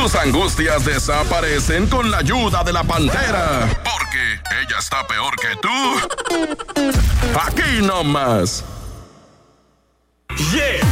Tus angustias desaparecen con la ayuda de la Pantera. Porque ella está peor que tú. Aquí nomás. Yeah.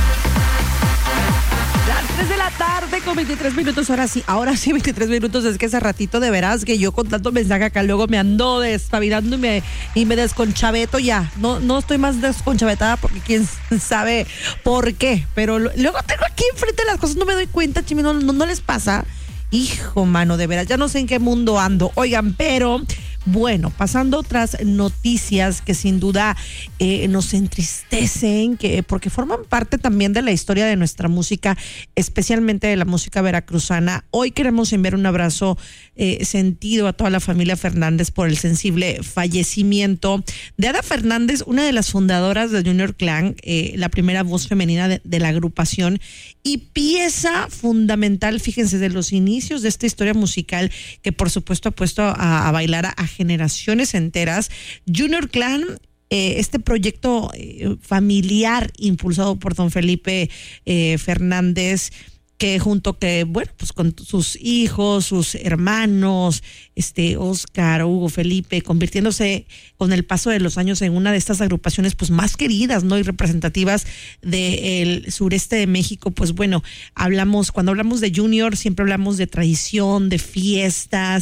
Las 3 de la tarde con 23 minutos, ahora sí 23 minutos, es que hace ratito de veras que yo con tanto mensaje acá luego me ando despabilando y me desconchaveto ya, no estoy más desconchavetada porque quién sabe por qué, pero luego tengo aquí enfrente las cosas, no me doy cuenta, Chimi, no les pasa, hijo mano, de veras, ya no sé en qué mundo ando, oigan, pero... Bueno, pasando a otras noticias que sin duda nos entristecen, porque forman parte también de la historia de nuestra música, especialmente de la música veracruzana. Hoy queremos enviar un abrazo sentido a toda la familia Fernández por el sensible fallecimiento de Ada Fernández, una de las fundadoras de Junior Clan, la primera voz femenina de la agrupación y pieza fundamental, fíjense, de los inicios de esta historia musical que por supuesto ha puesto a bailar a generaciones enteras. Junior Clan, este proyecto familiar impulsado por don Felipe Fernández, que junto pues con sus hijos, sus hermanos, Oscar, Hugo, Felipe, convirtiéndose con el paso de los años en una de estas agrupaciones pues más queridas, ¿no? Y representativas del sureste de México. Pues bueno, cuando hablamos de Junior, siempre hablamos de tradición, de fiestas,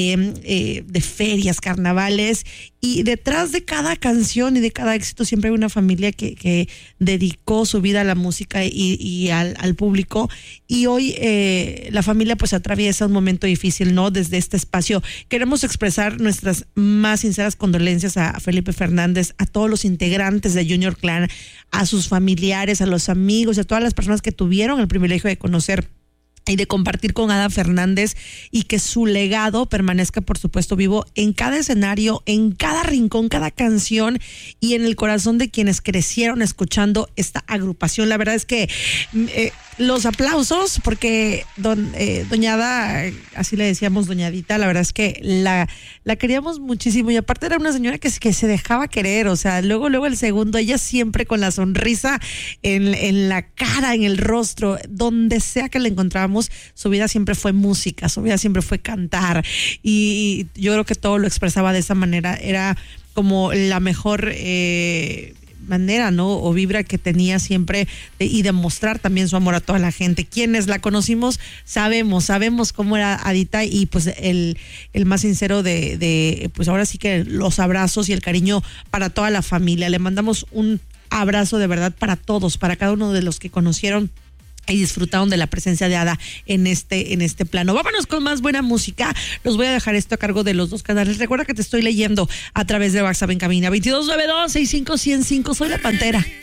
de ferias, carnavales, y detrás de cada canción y de cada éxito siempre hay una familia que dedicó su vida a la música y al público. Y hoy la familia pues atraviesa un momento difícil, ¿no? Desde este espacio queremos expresar nuestras más sinceras condolencias a Felipe Fernández, a todos los integrantes de Junior Clan, a sus familiares, a los amigos, a todas las personas que tuvieron el privilegio de conocer y de compartir con Ada Fernández, y que su legado permanezca, por supuesto, vivo en cada escenario, en cada rincón, cada canción y en el corazón de quienes crecieron escuchando esta agrupación. La verdad es que los aplausos, porque doña Ada, así le decíamos doñadita, la verdad es que la queríamos muchísimo, y aparte era una señora que se dejaba querer, o sea, luego el segundo, ella siempre con la sonrisa en la cara, en el rostro, donde sea que la encontrábamos, su vida siempre fue música, su vida siempre fue cantar, y yo creo que todo lo expresaba de esa manera, era como la mejor manera, ¿no? O vibra que tenía siempre y demostrar también su amor a toda la gente. Quienes la conocimos sabemos cómo era Adita, y pues el más sincero de pues ahora sí que los abrazos y el cariño para toda la familia. Le mandamos un abrazo de verdad para todos, para cada uno de los que conocieron y disfrutaron de la presencia de Ada en este plano. Vámonos con más buena música. Los voy a dejar esto a cargo de los dos canales. Recuerda que te estoy leyendo a través de WhatsApp en cabina 2292-65105. Soy la Pantera.